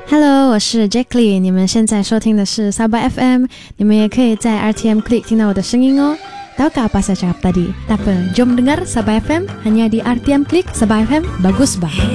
Hello， 我是 Jacqueline， 你们现在收听的是 Sabah FM， 你们也可以在 RTM Klik 听到我的声音哦。Tahukah apa saya cakap tadi? Tak apa, jom dengar Sabah FM hanya di RTM Klik. Sabah FM, bagus bah.